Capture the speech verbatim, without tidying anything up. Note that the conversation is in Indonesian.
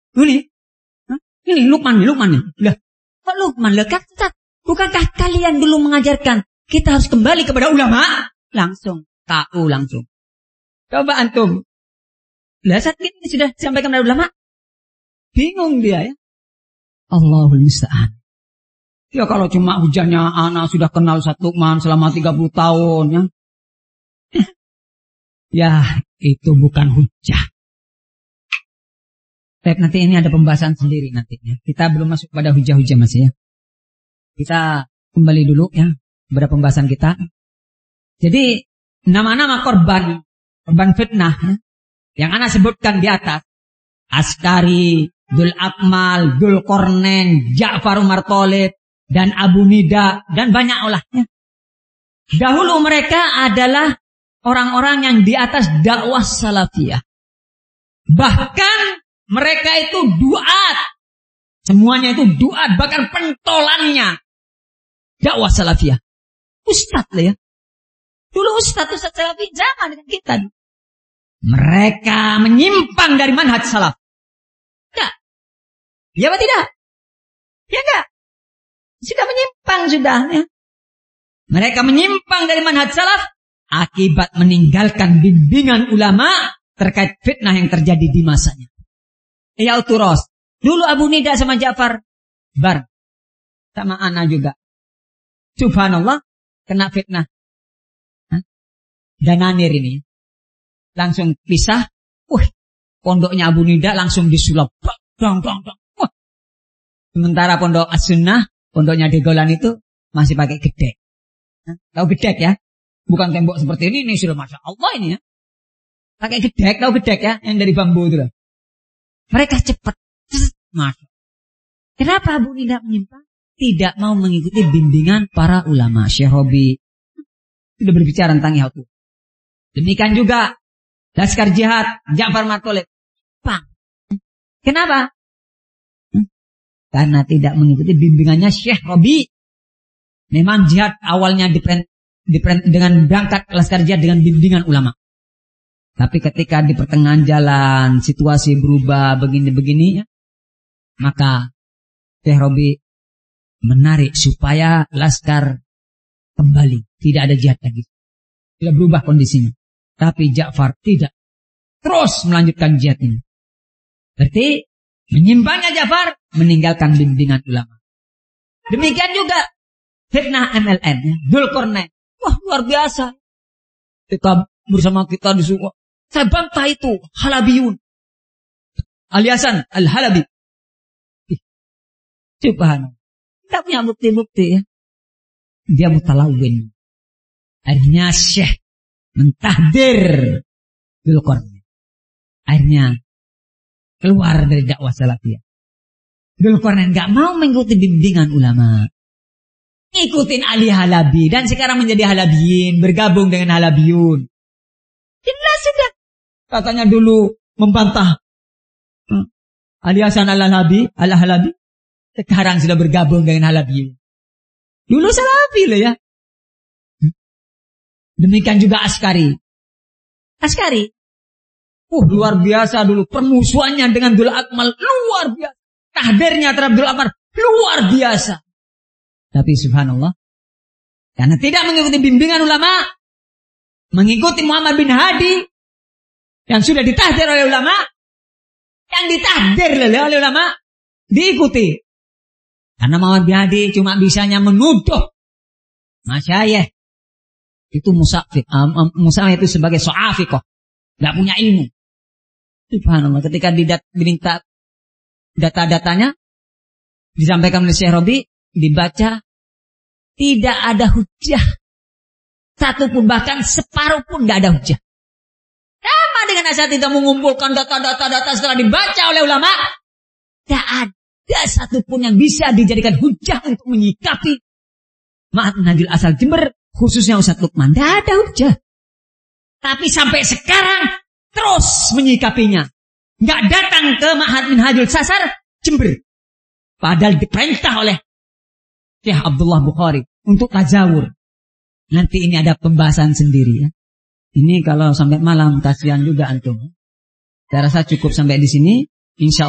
Ini, Hah? ini Luqman, Luqman nih. Lah, kok Luqman? Lah, kata, bukankah kalian dulu mengajarkan kita harus kembali kepada ulama? Langsung, tahu langsung. Coba antum. Lah, saat ini sudah disampaikan kepada ulama. Bingung dia ya. Allahul musta'an. Ya kalau cuma hujannya anak sudah kenal Ustaz Luqman selama tiga puluh tahun ya. Ya, itu bukan hujah. Baik, nanti ini ada pembahasan sendiri nantinya. Kita belum masuk pada hujah-hujah masih ya. Kita kembali dulu ya kepada pembahasan kita. Jadi nama-nama korban, korban fitnah ya, yang anak sebutkan di atas, Askari, Dzul Akmal, Dzul Qarnain, Ja'far Umar Thalib, dan Abu Nida, dan banyak olahnya. Dahulu mereka adalah orang-orang yang di atas dakwah salafiyah. Bahkan mereka itu duat. Semuanya itu duat, bahkan pentolannya dakwah salafiyah. Ustadz lah ya. Dulu ustadz, ustadz salafi zaman dengan kita. Mereka menyimpang dari manhaj salaf. Enggak. Ya apa tidak? Ya enggak. Sudah menyimpang sudah ya. Mereka menyimpang dari manhaj salaf akibat meninggalkan bimbingan ulama terkait fitnah yang terjadi di masanya. Ya uturos. Dulu Abu Nida sama Ja'far bar sama Ana juga. Subhanallah kena fitnah. Hah? Dananir ini langsung pisah. Wah, pondoknya Abu Nida langsung disulap. Dong dong dong. Wah. Sementara pondok As-Sunnah, pondoknya Degolan itu masih pakai gedek. Hah? Tahu gedek ya? Bukan tembok seperti ini, ini sudah Masya Allah ini ya. Pakai gedek, tahu gedek ya? Yang dari bambu itu loh. Mereka cepat. Masya. Kenapa Abu Nida menyimpang? Tidak mau mengikuti bimbingan para ulama. Syekh Robi sudah berbicara tentang itu. Demikian juga Laskar Jihad, Ja'far Umar Thalib. Pang. Kenapa? Karena tidak mengikuti bimbingannya Syekh Robi. Memang jihad awalnya diperintah dengan berangkat Laskar Jihad dengan bimbingan ulama. Tapi ketika di pertengahan jalan situasi berubah begini-begini ya, maka Syekh Robi menarik supaya Laskar kembali, tidak ada jihad lagi. Tidak berubah kondisinya. Tapi Ja'far tidak, terus melanjutkan jihad ini. Berarti menyimpangnya Ja'far meninggalkan bimbingan ulama. Demikian juga fitnah M L N ya, Dzul Qarnain. Wah, luar biasa. Kita bersama kita disuruh. Saya bantah itu Halabiyun. Aliasan Al-Halabi. Subhanallah. Tidak punya bukti-bukti ya. Dia mutalawin. Akhirnya Syekh mentahdir Dzul Qarnain. Akhirnya keluar dari dakwah salafiyah. Dzul Qarnain gak mau mengikuti bimbingan ulama. Ikutin Ali Halabi dan sekarang menjadi Halabiyin, bergabung dengan Halabiyun. Jelas sudah. Katanya dulu membantah hmm. Ali Hasan Al-Halabi, Al-Halabi. Sekarang sudah bergabung dengan Halabiyun. Dulu Salafi loh ya. Hmm. Demikian juga Askari. Askari. Uh, luar biasa dulu permusuhannya dengan Dzul Akmal, luar biasa. Tahdirnya terhadap Dzul Akmal luar biasa. Tapi subhanallah, karena tidak mengikuti bimbingan ulama, mengikuti Muhammad bin Hadi yang sudah ditahdir oleh ulama, yang ditahdir oleh ulama diikuti. Karena Muhammad bin Hadi cuma bisanya menuduh masyayikh itu musafik, um, um, musafik itu sebagai so'afiqah, nggak punya ilmu. Subhanallah, ketika diminta data-datanya disampaikan oleh Syekh Robi, dibaca, tidak ada hujah satu pun, bahkan separuh pun tidak ada hujah. Sama dengan asal tidak mengumpulkan data-data-data setelah dibaca oleh ulama, tidak ada satu pun yang bisa dijadikan hujah untuk menyikapi Ma'had Minhajul Asal Jember, khususnya Ustaz Luqman. Tidak ada hujah. Tapi sampai sekarang terus menyikapinya. Tidak datang ke Ma'had Minhajul Sasar Jember. Padahal diperintah oleh Syekh Abdullah Bukhari untuk tazawur. Nanti ini ada pembahasan sendiri ya. Ini kalau sampai malam kasihan juga antum. Saya rasa cukup sampai di sini. Insya